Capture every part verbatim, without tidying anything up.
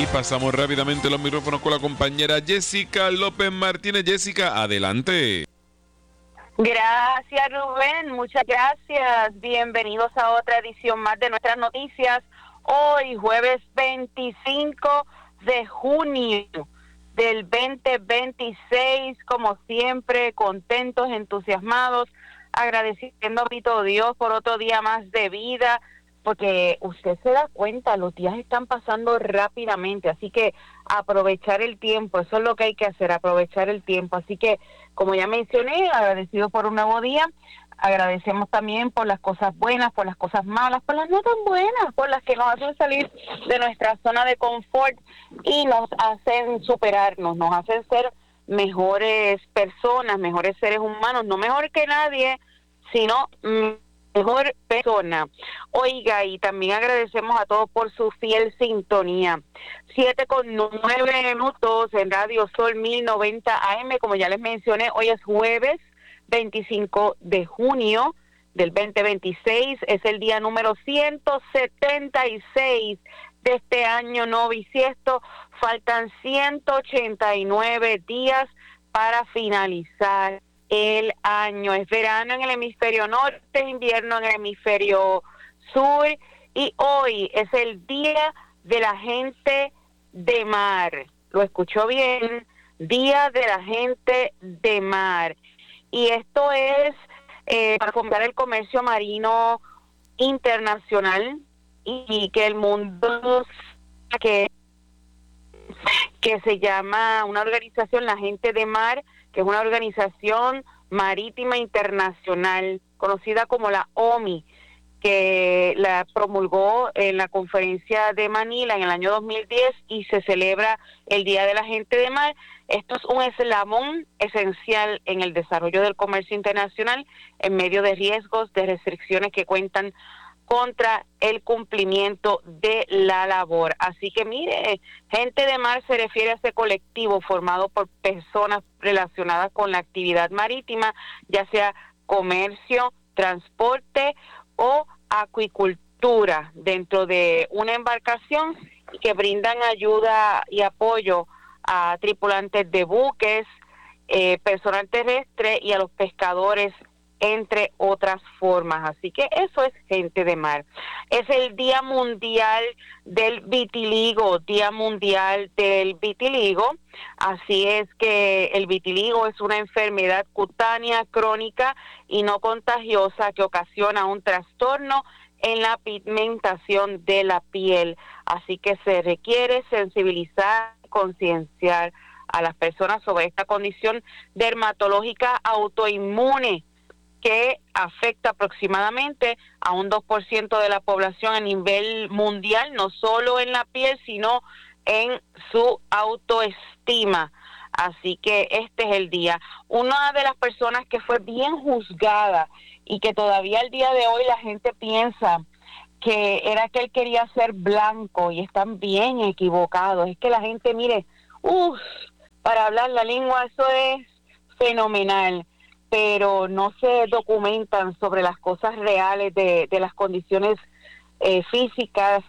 pasamos rápidamente los micrófonos con la compañera Jessica López Martínez. Jessica, adelante. Gracias, Rubén, muchas gracias. Bienvenidos a otra edición más de nuestras noticias. Hoy, jueves veinticinco de junio del veinte veintiséis, como siempre, contentos, entusiasmados, agradeciendo a mi todo Dios por otro día más de vida, porque usted se da cuenta, los días están pasando rápidamente, así que aprovechar el tiempo, eso es lo que hay que hacer, aprovechar el tiempo. Así que, como ya mencioné, agradecido por un nuevo día, agradecemos también por las cosas buenas, por las cosas malas, por las no tan buenas, por las que nos hacen salir de nuestra zona de confort y nos hacen superarnos, nos hacen ser mejores personas, mejores seres humanos, no mejor que nadie, sino mejor persona. Oiga, y también agradecemos a todos por su fiel sintonía. Siete con nueve minutos en Radio Sol mil noventa A M, como ya les mencioné, hoy es jueves veinticinco de junio del veinte veintiséis, es el día número ciento setenta y seis de este año no bisiesto. Faltan ciento ochenta y nueve días para finalizar el año. Es verano en el hemisferio norte, invierno en el hemisferio sur, y hoy es el día de la gente de mar. Lo escuchó bien, Día de la Gente de Mar. Y esto es eh, para fomentar el comercio marino internacional y, y que el mundo que que se llama una organización, la Gente de Mar, que es una organización marítima internacional conocida como la O M I, que la promulgó en la conferencia de Manila en el año dos mil diez y se celebra el Día de la Gente de Mar. Esto es un eslabón esencial en el desarrollo del comercio internacional en medio de riesgos, de restricciones que cuentan contra el cumplimiento de la labor. Así que mire, Gente de Mar se refiere a ese colectivo formado por personas relacionadas con la actividad marítima, ya sea comercio, transporte o acuicultura dentro de una embarcación, y que brindan ayuda y apoyo a tripulantes de buques, eh, personal terrestre y a los pescadores, entre otras formas. Así que eso es Gente de Mar. Es el Día Mundial del Vitiligo, Día Mundial del Vitiligo. Así es que el vitiligo es una enfermedad cutánea crónica y no contagiosa que ocasiona un trastorno en la pigmentación de la piel. Así que se requiere sensibilizar, concienciar a las personas sobre esta condición dermatológica autoinmune que afecta aproximadamente a un dos por ciento de la población a nivel mundial, no solo en la piel, sino en su autoestima. Así que este es el día. Una de las personas que fue bien juzgada y que todavía al día de hoy la gente piensa que era que él quería ser blanco, y están bien equivocados. Es que la gente, mire, uff, para hablar la lengua eso es fenomenal, pero no se documentan sobre las cosas reales de, de las condiciones eh, físicas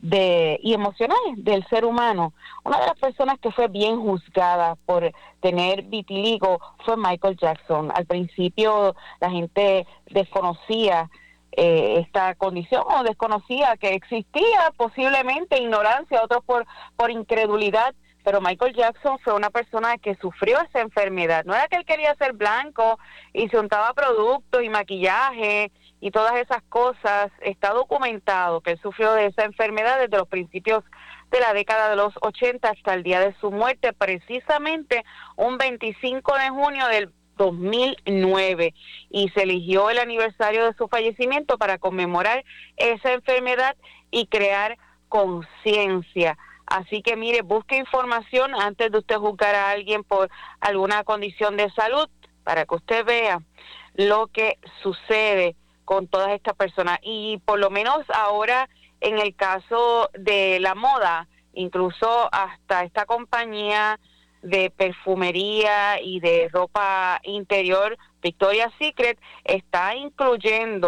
de y emocionales del ser humano. Una de las personas que fue bien juzgada por tener vitiligo fue Michael Jackson. Al principio la gente desconocía eh, esta condición, o desconocía que existía, posiblemente ignorancia, otros por, por incredulidad. Pero Michael Jackson fue una persona que sufrió esa enfermedad. No era que él quería ser blanco y se untaba productos y maquillaje y todas esas cosas. Está documentado que él sufrió de esa enfermedad desde los principios de la década de los ochenta hasta el día de su muerte, precisamente un veinticinco de junio del dos mil nueve. Y se eligió el aniversario de su fallecimiento para conmemorar esa enfermedad y crear conciencia. Así que mire, busque información antes de usted juzgar a alguien por alguna condición de salud, para que usted vea lo que sucede con todas estas personas. Y por lo menos ahora en el caso de la moda, incluso hasta esta compañía de perfumería y de ropa interior, Victoria's Secret, está incluyendo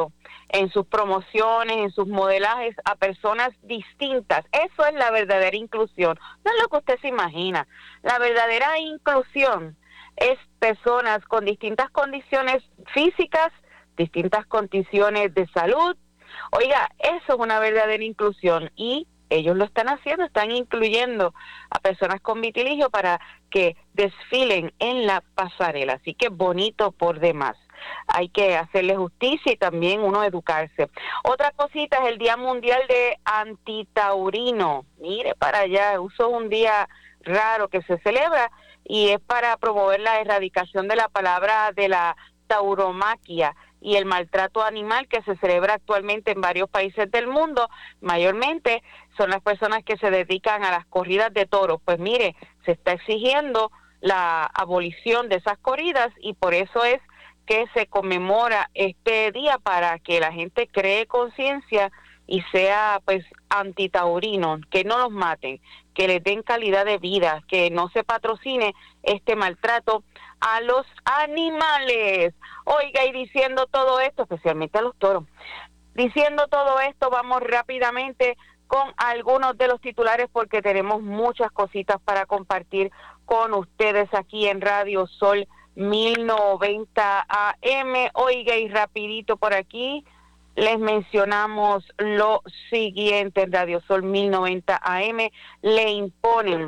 en sus promociones, en sus modelajes a personas distintas. Eso es la verdadera inclusión. No es lo que usted se imagina. La verdadera inclusión es personas con distintas condiciones físicas, distintas condiciones de salud. Oiga, eso es una verdadera inclusión y ellos lo están haciendo, están incluyendo a personas con vitiligio para que desfilen en la pasarela. Así que bonito por demás. Hay que hacerle justicia y también uno educarse. Otra cosita es el Día Mundial de Antitaurino. Mire para allá, uso un día raro que se celebra y es para promover la erradicación de la palabra de la tauromaquia y el maltrato animal que se celebra actualmente en varios países del mundo. Mayormente son las personas que se dedican a las corridas de toros. Pues mire, se está exigiendo la abolición de esas corridas y por eso es que se conmemora este día para que la gente cree conciencia y sea pues antitaurino, que no los maten, que les den calidad de vida, que no se patrocine este maltrato a los animales. Oiga, y diciendo todo esto, especialmente a los toros, diciendo todo esto, vamos rápidamente con algunos de los titulares porque tenemos muchas cositas para compartir con ustedes aquí en Radio Sol mil noventa A M. Oiga, y rapidito por aquí les mencionamos lo siguiente: en Radio Sol mil noventa A M le imponen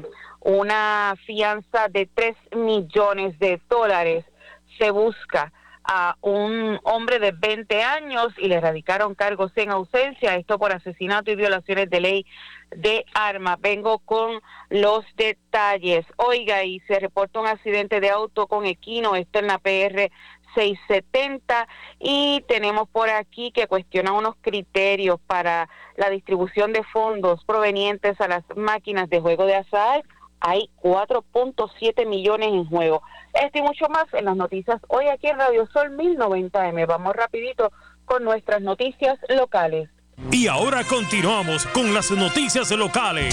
una fianza de tres millones de dólares. Se busca a un hombre de veinte años y le radicaron cargos en ausencia, esto por asesinato y violaciones de ley de armas. Vengo con los detalles. Oiga, y se reporta un accidente de auto con equino, esto en la P R seiscientos setenta, y tenemos por aquí que cuestiona unos criterios para la distribución de fondos provenientes a las máquinas de juego de azar. Hay cuatro punto siete millones en juego. Esto y mucho más en las noticias hoy aquí en Radio Sol mil noventa A M. Vamos rapidito con nuestras noticias locales. Y ahora continuamos con las noticias locales.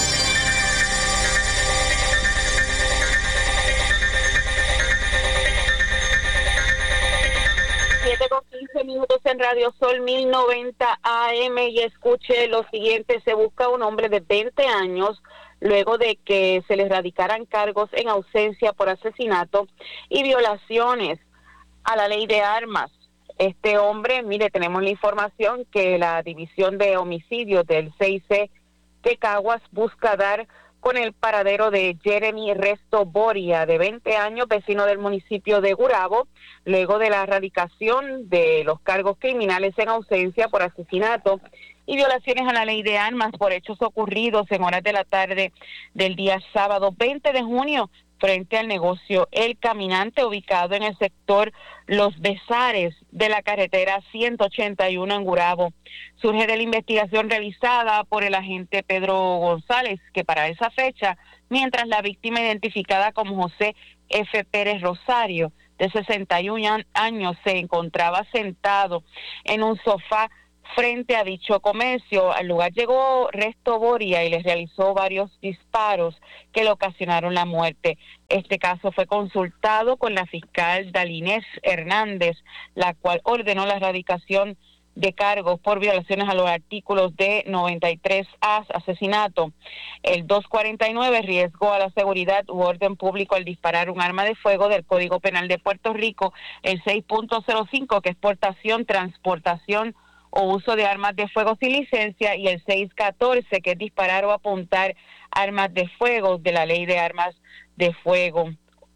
siete con quince minutos en Radio Sol mil noventa A M y escuche lo siguiente: se busca un hombre de veinte años luego de que se le radicaran cargos en ausencia por asesinato y violaciones a la ley de armas. Este hombre, mire, tenemos la información que la División de Homicidios del C I C de Caguas busca dar con el paradero de Jeremy Resto Boria, de veinte años, vecino del municipio de Gurabo, luego de la erradicación de los cargos criminales en ausencia por asesinato y violaciones a la ley de armas por hechos ocurridos en horas de la tarde del día sábado veinte de junio frente al negocio El Caminante, ubicado en el sector Los Besares de la carretera ciento ochenta y uno en Gurabo. Surge de la investigación realizada por el agente Pedro González, que para esa fecha, mientras la víctima identificada como José F. Pérez Rosario, de sesenta y un años, se encontraba sentado en un sofá frente a dicho comercio. Al lugar llegó Resto Boria y les realizó varios disparos que le ocasionaron la muerte. Este caso fue consultado con la fiscal Dalinés Hernández, la cual ordenó la erradicación de cargos por violaciones a los artículos de noventa y tres A, asesinato, el doscientos cuarenta y nueve, riesgo a la seguridad u orden público al disparar un arma de fuego del Código Penal de Puerto Rico, el seis punto cero cinco, que es portación, transportación o uso de armas de fuego sin licencia, y el seiscientos catorce, que es disparar o apuntar armas de fuego de la ley de armas de fuego.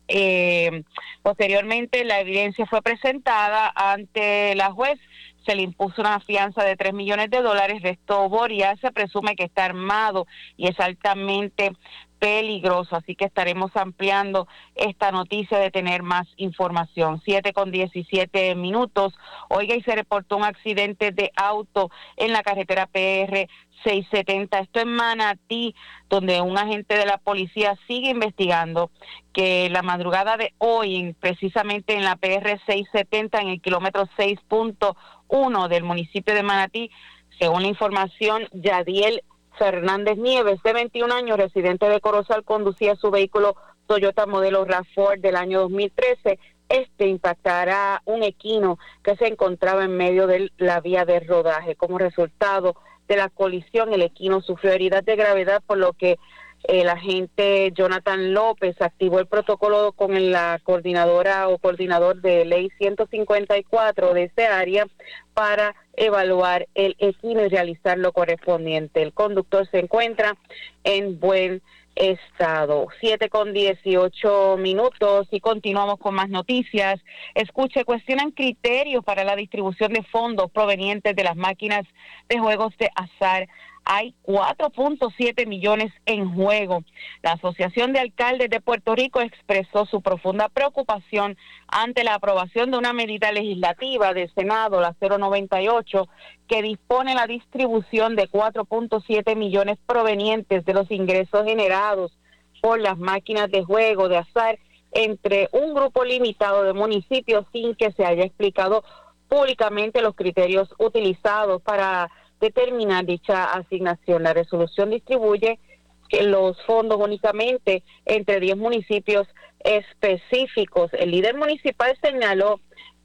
Eh, posteriormente, la evidencia fue presentada ante la juez. Se le impuso una fianza de tres millones de dólares. Resto Boria se presume que está armado y es altamente peligroso, así que estaremos ampliando esta noticia de tener más información. siete con diecisiete minutos. Oiga, y se reportó un accidente de auto en la carretera P R seiscientos setenta, esto en Manatí, donde un agente de la policía sigue investigando que la madrugada de hoy, precisamente en la P R seiscientos setenta, en el kilómetro seis punto uno del municipio de Manatí, según la información, Yadiel Fernández Nieves, de veintiún años, residente de Corozal, conducía su vehículo Toyota modelo RAV cuatro del año dos mil trece este impactara un equino que se encontraba en medio de la vía de rodaje. Como resultado de la colisión, el equino sufrió heridas de gravedad, por lo que el agente Jonathan López activó el protocolo con la coordinadora o coordinador de ley ciento cincuenta y cuatro de ese área para evaluar el equino y realizar lo correspondiente. El conductor se encuentra en buen estado. Siete con dieciocho minutos y continuamos con más noticias. Escuche, cuestionan criterios para la distribución de fondos provenientes de las máquinas de juegos de azar. Hay cuatro punto siete millones en juego. La Asociación de Alcaldes de Puerto Rico expresó su profunda preocupación ante la aprobación de una medida legislativa del Senado, la cero noventa y ocho, que dispone la distribución de cuatro punto siete millones provenientes de los ingresos generados por las máquinas de juego de azar entre un grupo limitado de municipios, sin que se haya explicado públicamente los criterios utilizados para determinar dicha asignación. La resolución distribuye que los fondos únicamente entre diez municipios específicos. El líder municipal señaló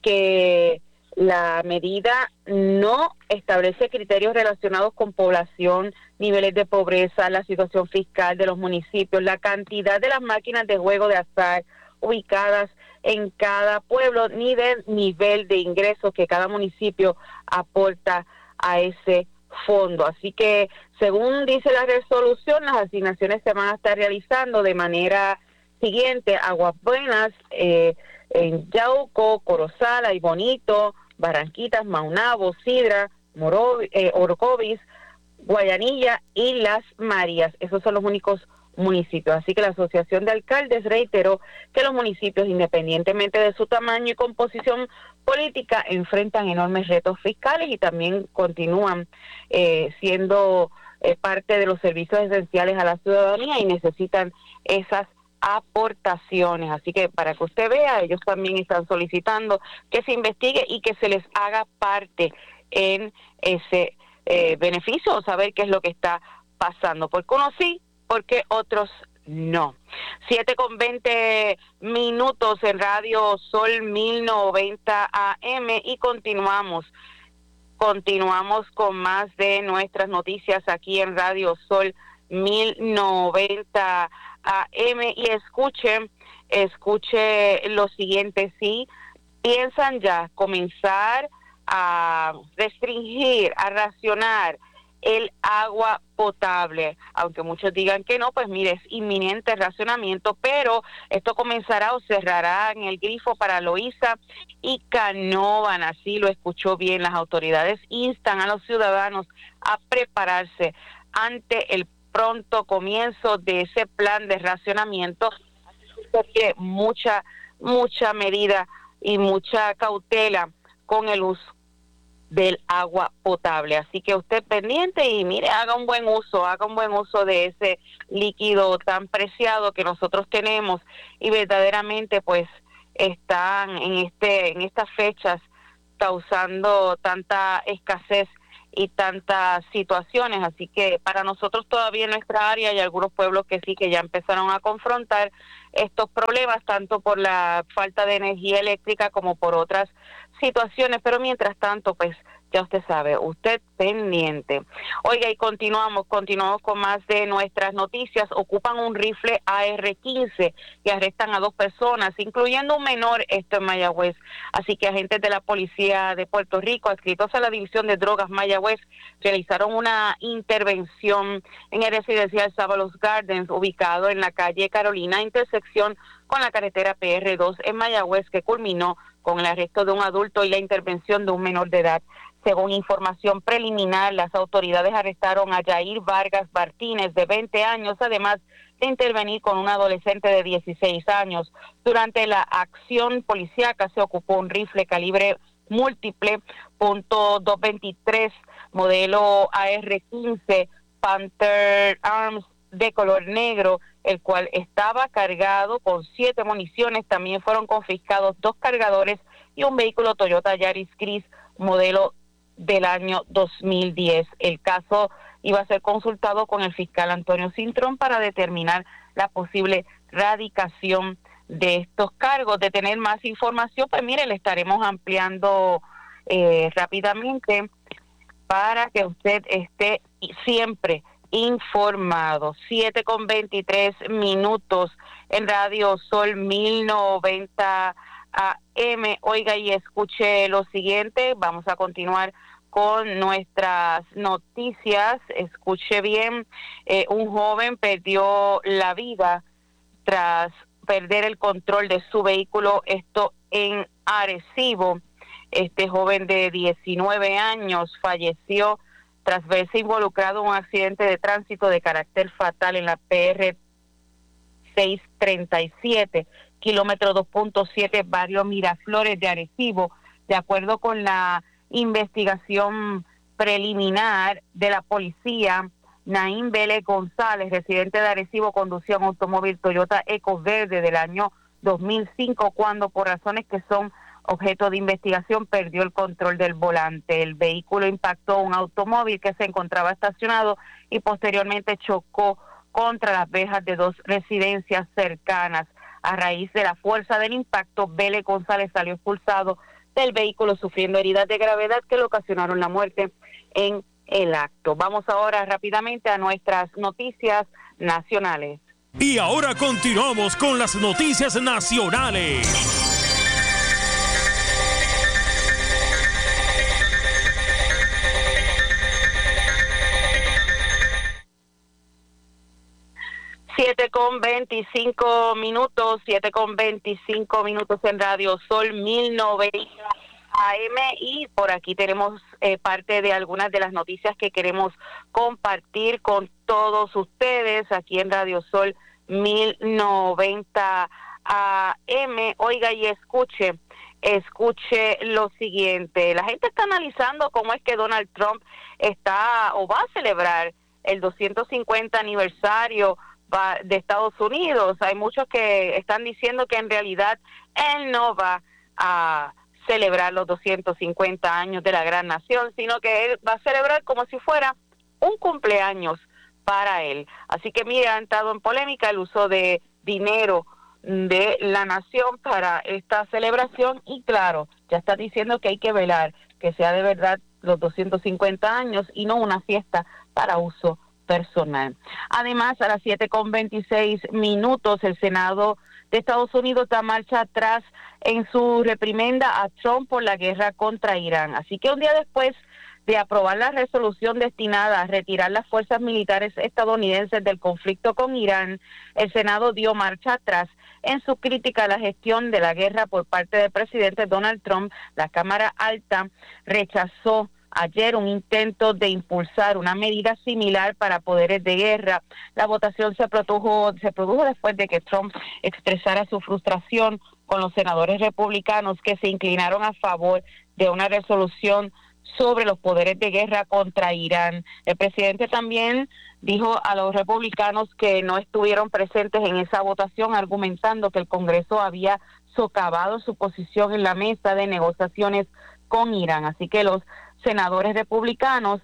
que la medida no establece criterios relacionados con población, niveles de pobreza, la situación fiscal de los municipios, la cantidad de las máquinas de juego de azar ubicadas en cada pueblo, ni del nivel de ingresos que cada municipio aporta a ese fondo. Así que, según dice la resolución, las asignaciones se van a estar realizando de manera siguiente: Aguas Buenas, eh, en Yauco, Corozal, y Bonito, Barranquitas, Maunabo, Sidra, Moro, eh, Orocovis, Guayanilla y Las Marías. Esos son los únicos municipios. Así que la Asociación de Alcaldes reiteró que los municipios, independientemente de su tamaño y composición política, enfrentan enormes retos fiscales y también continúan eh, siendo eh, parte de los servicios esenciales a la ciudadanía y necesitan esas aportaciones. Así que, para que usted vea, ellos también están solicitando que se investigue y que se les haga parte en ese eh, beneficio, o saber qué es lo que está pasando, porque uno sí, porque otros no. Siete con veinte minutos en Radio Sol mil noventa A M y continuamos. Continuamos con más de nuestras noticias aquí en Radio Sol mil noventa A M y escuche, escuche lo siguiente: si piensan ya comenzar a restringir, a racionar el agua potable, aunque muchos digan que no, pues mire, es inminente el racionamiento, pero esto comenzará o cerrará en el grifo para Loíza y Canóvana. Así lo escuchó bien. Las autoridades instan a los ciudadanos a prepararse ante el pronto comienzo de ese plan de racionamiento. Así que mucha, mucha medida y mucha cautela con el uso del agua potable. Así que usted pendiente y mire, haga un buen uso, haga un buen uso de ese líquido tan preciado que nosotros tenemos y verdaderamente pues están en este en estas fechas causando tanta escasez y tantas situaciones. Así que para nosotros todavía en nuestra área hay algunos pueblos que sí, que ya empezaron a confrontar estos problemas, tanto por la falta de energía eléctrica como por otras situaciones, pero mientras tanto, pues ya usted sabe, usted pendiente. Oiga, y continuamos, continuamos con más de nuestras noticias. Ocupan un rifle A R quince y arrestan a dos personas, incluyendo un menor, esto en Mayagüez. Así que agentes de la Policía de Puerto Rico, adscritos a la División de Drogas Mayagüez, realizaron una intervención en el residencial Sábalos Gardens, ubicado en la calle Carolina, intersección con la carretera P R dos en Mayagüez, que culminó con el arresto de un adulto y la intervención de un menor de edad. Según información preliminar, las autoridades arrestaron a Yair Vargas Martínez, de veinte años, además de intervenir con un adolescente de dieciséis años. Durante la acción policíaca se ocupó un rifle calibre múltiple punto doscientos veintitrés, modelo A R quince Panther Arms de color negro, el cual estaba cargado con siete municiones. También fueron confiscados dos cargadores y un vehículo Toyota Yaris gris modelo del año dos mil diez. El caso iba a ser consultado con el fiscal Antonio Cintrón para determinar la posible radicación de estos cargos. De tener más información, pues mire, le estaremos ampliando eh, rápidamente para que usted esté siempre informado. Siete con veintitrés minutos en Radio Sol mil noventa A M. Oiga y escuche lo siguiente. Vamos a continuar con nuestras noticias. Escuche bien. Eh, un joven perdió la vida tras perder el control de su vehículo. Esto en Arecibo. Este joven de diecinueve años falleció tras verse involucrado en un accidente de tránsito de carácter fatal en la P R seiscientos treinta y siete, kilómetro dos punto siete, barrio Miraflores de Arecibo. De acuerdo con la investigación preliminar de la policía, Naín Vélez González, residente de Arecibo, conducía un automóvil Toyota Eco Verde del año dos mil cinco cuando, por razones que son objeto de investigación, perdió el control del volante. El vehículo impactó un automóvil que se encontraba estacionado y posteriormente chocó contra las verjas de dos residencias cercanas. A raíz de la fuerza del impacto, Vélez González salió expulsado del vehículo sufriendo heridas de gravedad que le ocasionaron la muerte en el acto. Vamos ahora rápidamente a nuestras noticias nacionales. Y ahora continuamos con las noticias nacionales. Siete con veinticinco minutos, siete con veinticinco minutos en Radio Sol mil noventa A M, y por aquí tenemos eh, parte de algunas de las noticias que queremos compartir con todos ustedes aquí en Radio Sol mil noventa A M. Oiga y escuche, escuche lo siguiente. La gente está analizando cómo es que Donald Trump está o va a celebrar el doscientos cincuenta aniversario de Estados Unidos. Hay muchos que están diciendo que en realidad él no va a celebrar los doscientos cincuenta años de la gran nación, sino que él va a celebrar como si fuera un cumpleaños para él. Así que mira, ha entrado en polémica el uso de dinero de la nación para esta celebración, y claro, ya está diciendo que hay que velar que sea de verdad los doscientos cincuenta años y no una fiesta para uso personal. Además, a las siete con veintiséis minutos, el Senado de Estados Unidos da marcha atrás en su reprimenda a Trump por la guerra contra Irán. Así que un día después de aprobar la resolución destinada a retirar las fuerzas militares estadounidenses del conflicto con Irán, el Senado dio marcha atrás en su crítica a la gestión de la guerra por parte del presidente Donald Trump. La Cámara Alta rechazó ayer un intento de impulsar una medida similar para poderes de guerra. La votación se produjo, se produjo después de que Trump expresara su frustración con los senadores republicanos que se inclinaron a favor de una resolución sobre los poderes de guerra contra Irán. El presidente también dijo a los republicanos que no estuvieron presentes en esa votación, argumentando que el Congreso había socavado su posición en la mesa de negociaciones con Irán. Así que los senadores republicanos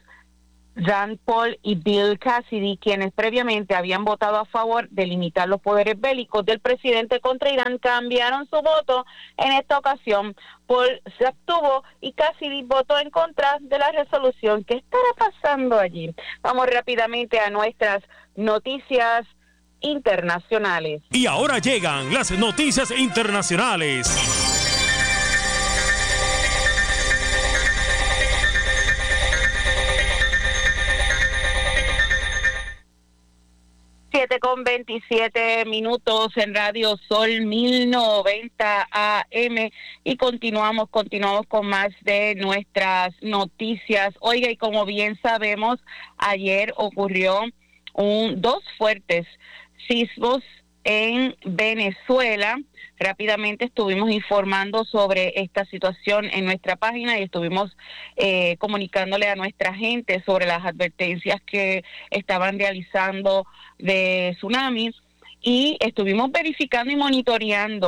Rand Paul y Bill Cassidy, quienes previamente habían votado a favor de limitar los poderes bélicos del presidente contra Irán, cambiaron su voto en esta ocasión. Paul se abstuvo y Cassidy votó en contra de la resolución. ¿Qué estará pasando allí? Vamos rápidamente a nuestras noticias internacionales. Y ahora llegan las noticias internacionales. siete con veintisiete minutos en Radio Sol mil noventa A M, y continuamos, continuamos con más de nuestras noticias. Oiga, y como bien sabemos, ayer ocurrió un, dos fuertes sismos en Venezuela. Rápidamente estuvimos informando sobre esta situación en nuestra página y estuvimos eh, comunicándole a nuestra gente sobre las advertencias que estaban realizando de tsunamis, y estuvimos verificando y monitoreando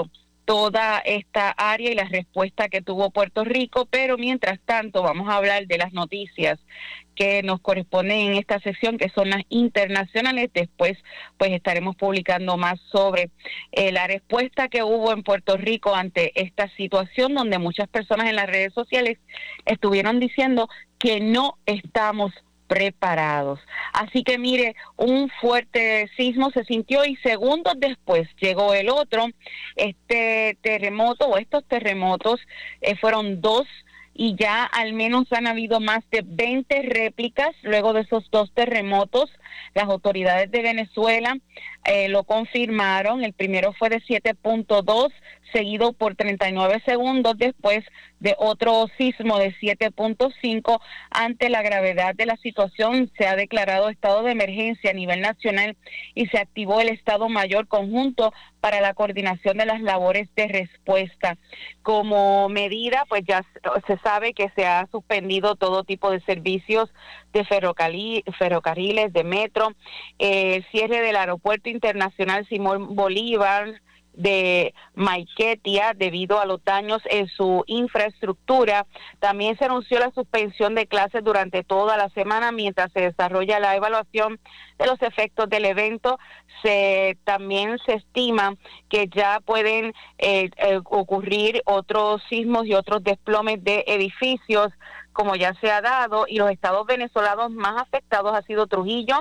toda esta área y la respuesta que tuvo Puerto Rico, pero mientras tanto vamos a hablar de las noticias que nos corresponden en esta sección, que son las internacionales. Después pues estaremos publicando más sobre eh, la respuesta que hubo en Puerto Rico ante esta situación, donde muchas personas en las redes sociales estuvieron diciendo que no estamos preparados. Así que mire, un fuerte sismo se sintió y segundos después llegó el otro. Este terremoto o estos terremotos eh, fueron dos, y ya al menos han habido más de veinte réplicas luego de esos dos terremotos. Las autoridades de Venezuela eh, lo confirmaron. El primero fue de siete punto dos, seguido por treinta y nueve segundos después de otro sismo de siete punto cinco. Ante la gravedad de la situación, se ha declarado estado de emergencia a nivel nacional y se activó el Estado Mayor Conjunto para la coordinación de las labores de respuesta. Como medida, pues ya se sabe que se ha suspendido todo tipo de servicios de ferrocarril, ferrocarriles, de metro, eh, el cierre del Aeropuerto Internacional Simón Bolívar de Maiquetía debido a los daños en su infraestructura. También se anunció la suspensión de clases durante toda la semana mientras se desarrolla la evaluación de los efectos del evento. Se también se estima que ya pueden eh, eh, ocurrir otros sismos y otros desplomes de edificios, como ya se ha dado, y los estados venezolanos más afectados ha sido Trujillo,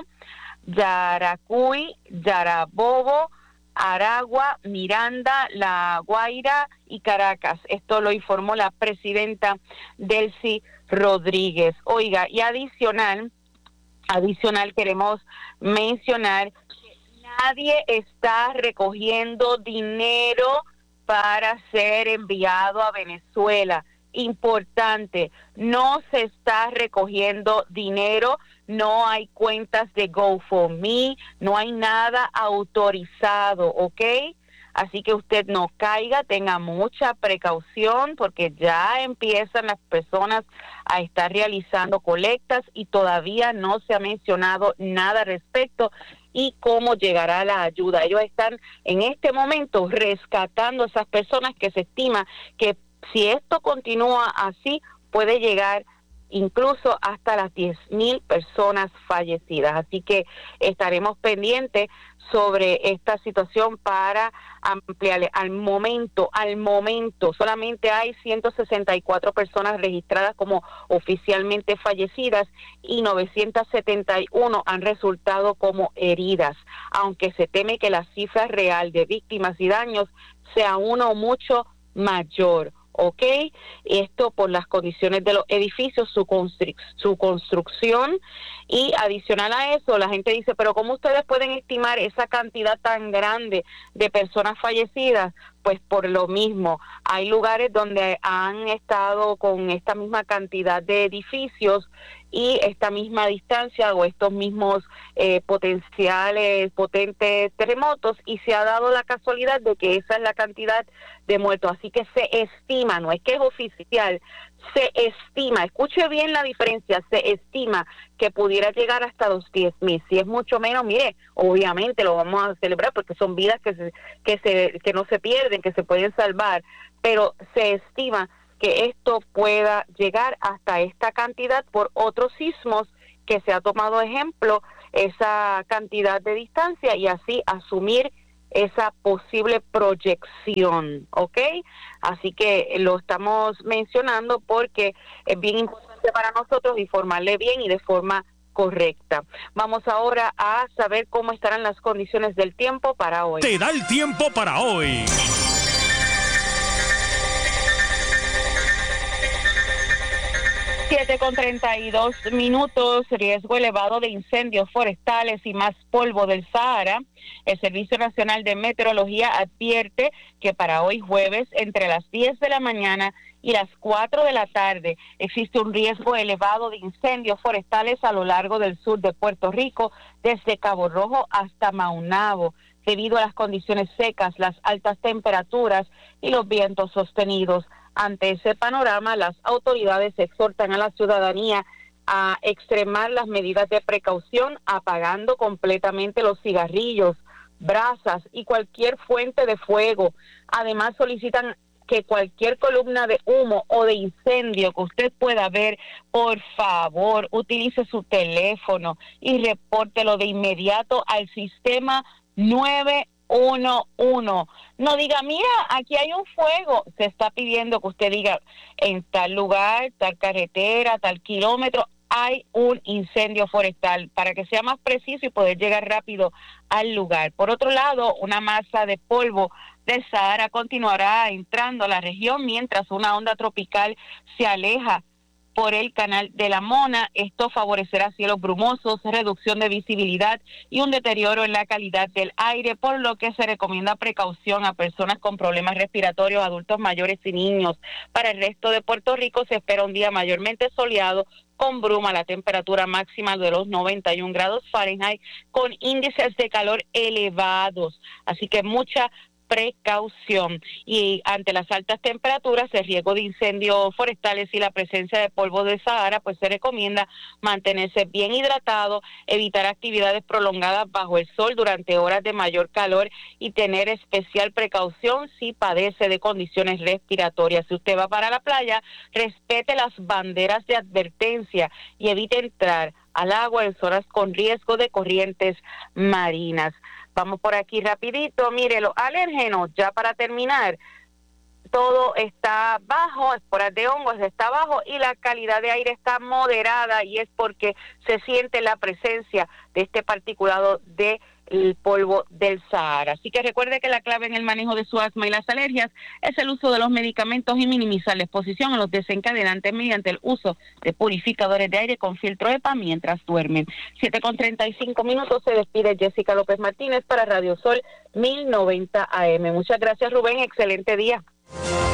Yaracuy, Yarabobo, Aragua, Miranda, La Guaira y Caracas. Esto lo informó la presidenta Delcy Rodríguez. Oiga, y adicional, adicional queremos mencionar que nadie está recogiendo dinero para ser enviado a Venezuela. Importante, no se está recogiendo dinero, no hay cuentas de GoFundMe, no hay nada autorizado, ¿ok? Así que usted no caiga, tenga mucha precaución, porque ya empiezan las personas a estar realizando colectas y todavía no se ha mencionado nada al respecto y cómo llegará la ayuda. Ellos están en este momento rescatando a esas personas que se estima que si esto continúa así, puede llegar incluso hasta las diez mil personas fallecidas. Así que estaremos pendientes sobre esta situación para ampliarle. Al momento, al momento, solamente hay ciento sesenta y cuatro personas registradas como oficialmente fallecidas y novecientas setenta y uno han resultado como heridas, aunque se teme que la cifra real de víctimas y daños sea uno mucho mayor. ¿Ok? Esto por las condiciones de los edificios, su, constru- su construcción, y adicional a eso, la gente dice, pero ¿cómo ustedes pueden estimar esa cantidad tan grande de personas fallecidas? Pues por lo mismo, hay lugares donde han estado con esta misma cantidad de edificios y esta misma distancia o estos mismos eh, potenciales, potentes terremotos, y se ha dado la casualidad de que esa es la cantidad de muertos. Así que se estima, no es que es oficial, se estima, escuche bien la diferencia, se estima que pudiera llegar hasta los diez mil. Si es mucho menos, mire, obviamente lo vamos a celebrar porque son vidas que se, que se, que no se pierden, que se pueden salvar, pero se estima que esto pueda llegar hasta esta cantidad por otros sismos que se ha tomado ejemplo, esa cantidad de distancia, y así asumir esa posible proyección, ¿ok? Así que lo estamos mencionando porque es bien importante para nosotros informarle bien y de forma correcta. Vamos ahora a saber cómo estarán las condiciones del tiempo para hoy. Te da el tiempo para hoy. siete con treinta y dos minutos, riesgo elevado de incendios forestales y más polvo del Sahara. El Servicio Nacional de Meteorología advierte que para hoy jueves, entre las diez de la mañana y las cuatro de la tarde, existe un riesgo elevado de incendios forestales a lo largo del sur de Puerto Rico, desde Cabo Rojo hasta Maunabo, debido a las condiciones secas, las altas temperaturas y los vientos sostenidos. Ante ese panorama, las autoridades exhortan a la ciudadanía a extremar las medidas de precaución, apagando completamente los cigarrillos, brasas y cualquier fuente de fuego. Además solicitan que cualquier columna de humo o de incendio que usted pueda ver, por favor, utilice su teléfono y repórtelo de inmediato al sistema nueve uno uno. No diga, mira, aquí hay un fuego. Se está pidiendo que usted diga, en tal lugar, tal carretera, tal kilómetro, hay un incendio forestal, para que sea más preciso y poder llegar rápido al lugar. Por otro lado, una masa de polvo del Sahara continuará entrando a la región mientras una onda tropical se aleja por el canal de la Mona. Esto favorecerá cielos brumosos, reducción de visibilidad y un deterioro en la calidad del aire, por lo que se recomienda precaución a personas con problemas respiratorios, adultos mayores y niños. Para el resto de Puerto Rico se espera un día mayormente soleado, con bruma, la temperatura máxima de los noventa y un grados Fahrenheit, con índices de calor elevados. Así que mucha precaución. Y ante las altas temperaturas, el riesgo de incendios forestales y la presencia de polvo del Sahara, pues se recomienda mantenerse bien hidratado, evitar actividades prolongadas bajo el sol durante horas de mayor calor y tener especial precaución si padece de condiciones respiratorias. Si usted va para la playa, respete las banderas de advertencia y evite entrar al agua en zonas con riesgo de corrientes marinas. Vamos por aquí rapidito. Mire, los alérgenos, ya para terminar, todo está bajo, esporas de hongos está bajo y la calidad de aire está moderada, y es porque se siente la presencia de este particulado de el polvo del Sahara. Así que recuerde que la clave en el manejo de su asma y las alergias es el uso de los medicamentos y minimizar la exposición a los desencadenantes mediante el uso de purificadores de aire con filtro E P A mientras duermen. siete con treinta y cinco minutos, se despide Jessica López Martínez para Radio Sol mil noventa A M. Muchas gracias, Rubén, excelente día.